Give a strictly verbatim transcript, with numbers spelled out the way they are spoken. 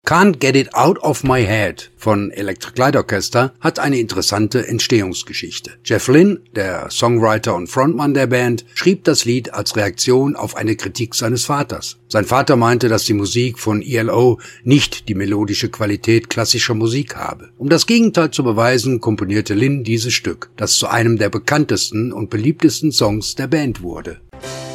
Can't Get It Out of My Head von Electric Light Orchestra hat eine interessante Entstehungsgeschichte. Jeff Lynne, der Songwriter und Frontmann der Band, schrieb das Lied als Reaktion auf eine Kritik seines Vaters. Sein Vater meinte, dass die Musik von E L O nicht die melodische Qualität klassischer Musik habe. Um das Gegenteil zu beweisen, komponierte Lynne dieses Stück, das zu einem der bekanntesten und beliebtesten Songs der Band wurde.